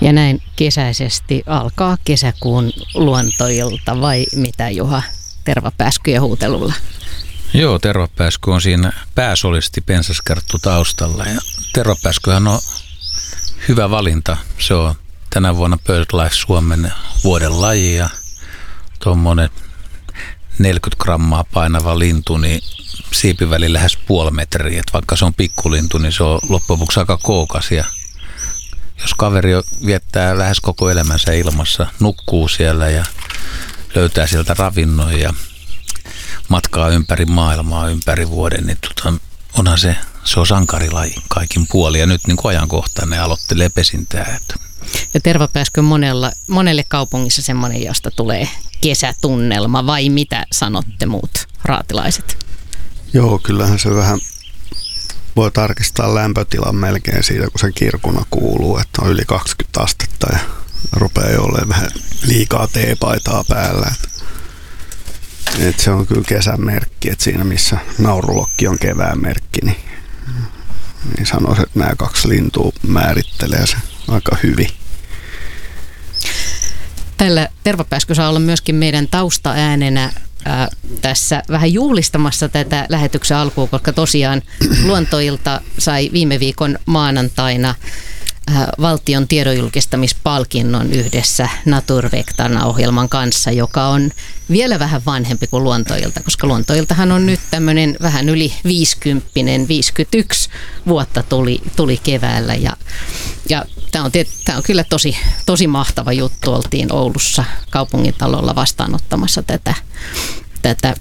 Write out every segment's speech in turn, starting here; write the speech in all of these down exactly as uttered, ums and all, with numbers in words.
Ja näin kesäisesti alkaa kesäkuun luontoilta, vai mitä, Juha, tervapääskyjen huutelulla? Joo, tervapääsky on siinä pääsolisti pensaskärttu taustalla. Ja tervapääskyhän on hyvä valinta. Se on tänä vuonna BirdLife Suomen vuoden laji ja tuommoinen neljäkymmentä grammaa painava lintu, niin siipiväli lähes puoli metriä. Et vaikka se on pikkulintu, niin se on loppujen lopuksi aika kookas. Ja jos kaveri viettää lähes koko elämänsä ilmassa, nukkuu siellä ja löytää sieltä ravinnon ja matkaa ympäri maailmaa ympäri vuoden, niin tota, onhan se, se on sankarilaji kaikin puolin. Ja nyt niin kuin ajankohtainen ne aloittelee pesintää. Että. Ja tervapääsky on monella, monelle kaupungissa semmoinen, josta tulee kesätunnelma, vai mitä sanotte muut raatilaiset? Joo, kyllähän se vähän voi tarkistaa lämpötilan melkein siitä, kun se kirkuna kuuluu, että on yli kaksikymmentä astetta ja rupeaa jo olemaan vähän liikaa teepaitaa päällä. Että et se on kyllä kesän merkki, että siinä missä naurulokki on kevään merkki, niin, niin sanoisin, että nämä kaksi lintua määrittelee se aika hyvin. Tällä tervapääsky saa olla myöskin meidän taustaäänenä ää, tässä vähän juhlistamassa tätä lähetyksen alkua, koska tosiaan Luontoilta sai viime viikon maanantaina valtion tiedonjulkistamispalkinnon yhdessä Naturvectana-ohjelman kanssa, joka on vielä vähän vanhempi kuin Luontoilta, koska Luontoiltahan on nyt tämmöinen vähän yli viisikymppinen, viisikymmentäyksi vuotta tuli, tuli keväällä ja, ja tämä on, tämä on kyllä tosi, tosi mahtava juttu. Oltiin Oulussa kaupungintalolla vastaanottamassa tätä, tätä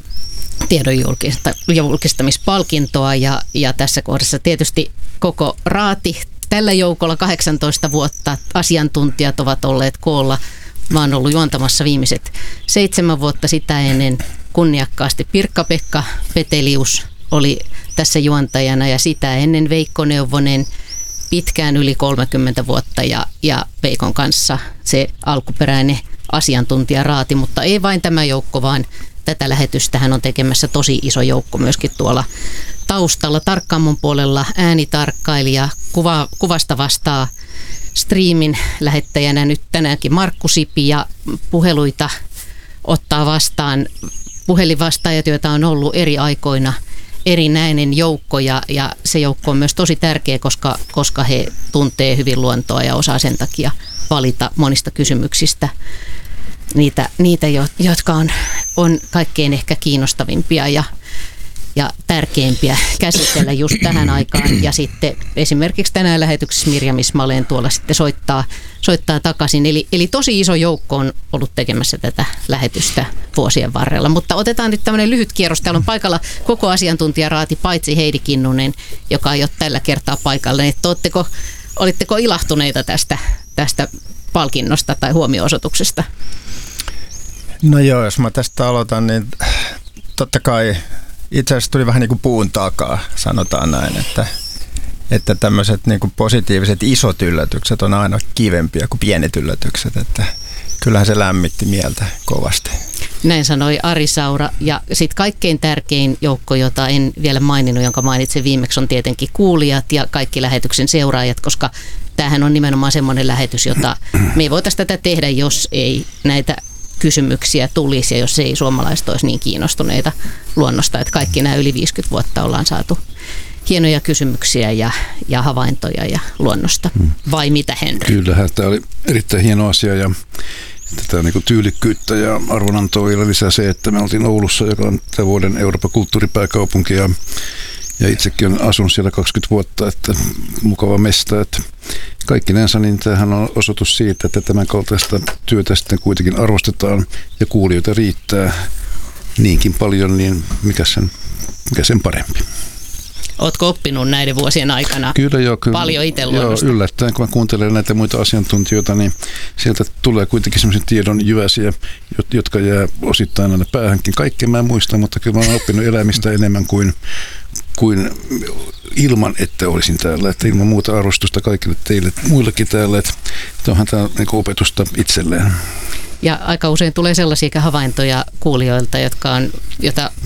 tiedonjulkistamispalkintoa ja, ja tässä kohdassa tietysti koko raati. Tällä joukolla kahdeksantoista vuotta asiantuntijat ovat olleet koolla. Mä oon ollut juontamassa viimeiset seitsemän vuotta, sitä ennen kunniakkaasti Pirkka-Pekka Petelius oli tässä juontajana ja sitä ennen Veikko Neuvonen pitkään yli kolmekymmentä vuotta ja, ja Veikon kanssa se alkuperäinen asiantuntijaraati, mutta ei vain tämä joukko, vaan tätä lähetystähän on tekemässä tosi iso joukko myöskin tuolla taustalla. Tarkkaamon puolella äänitarkkailija, kuva, kuvasta vastaa striimin lähettäjänä nyt tänäänkin Markku Sipi ja puheluita ottaa vastaan puhelinvastaajat, joita on ollut eri aikoina erinäinen joukko ja, ja se joukko on myös tosi tärkeä, koska, koska he tuntee hyvin luontoa ja osaa sen takia valita monista kysymyksistä niitä, niitä jotka on, on kaikkein ehkä kiinnostavimpia ja ja tärkeimpiä käsitellä just tähän aikaan. Ja sitten esimerkiksi tänään lähetyksessä Mirjam Ismaleen tuolla sitten soittaa, soittaa takaisin. Eli, eli tosi iso joukko on ollut tekemässä tätä lähetystä vuosien varrella. Mutta otetaan nyt tämmöinen lyhyt kierros. Täällä on paikalla koko asiantuntijaraati, paitsi Heidi Kinnunen, joka ei ole tällä kertaa paikalla. Että ootteko, olitteko ilahtuneita tästä, tästä palkinnosta tai huomio-osoituksesta? No joo, jos mä tästä aloitan, niin totta kai itse asiassa tuli vähän niin kuin puun takaa, sanotaan näin, että, että tämmöiset niin kuin positiiviset isot yllätykset on aina kivempiä kuin pienet yllätykset, että kyllähän se lämmitti mieltä kovasti. Näin sanoi Ari Saura ja sitten kaikkein tärkein joukko, jota en vielä maininnut, jonka mainitsin viimeksi, on tietenkin kuulijat ja kaikki lähetyksen seuraajat, koska tämähän on nimenomaan semmoinen lähetys, jota me ei voitaisiin tätä tehdä, jos ei näitä kysymyksiä tulisi ja jos ei suomalaiset olisi niin kiinnostuneita luonnosta, että kaikki nämä yli viisikymmentä vuotta ollaan saatu hienoja kysymyksiä ja, ja havaintoja ja luonnosta. Vai mitä, Henry? Kyllähän tämä oli erittäin hieno asia ja tätä niin kuin tyylikkyyttä ja arvonantoa vielä lisää se, että me oltiin Oulussa, joka on tämän vuoden Euroopan kulttuuripääkaupunki ja, ja itsekin olen asunut siellä kaksikymmentä vuotta, että mukava mesta, että kaikkinensa, niin tämähän on osoitus siitä, että tämän kaltaista työtä sitten kuitenkin arvostetaan ja kuulijoita riittää niinkin paljon, niin mikä sen, mikä sen parempi. Ootko oppinut näiden vuosien aikana kyllä joo, kyllä, paljon itse luonnosta? Joo, yllättäen, kun mä kuuntelen näitä muita asiantuntijoita, niin sieltä tulee kuitenkin sellaisia tiedon jyväsiä, jotka jää osittain aina päähänkin. Kaikkea mä en muista, mutta kyllä mä oon oppinut elämistä enemmän kuin kuin ilman, että olisin täällä, että ilman muuta arvostusta kaikille teille, muillekin täällä, että onhan tämä niin kuin opetusta itselleen. Ja aika usein tulee sellaisia havaintoja kuulijoilta, jotka on, jota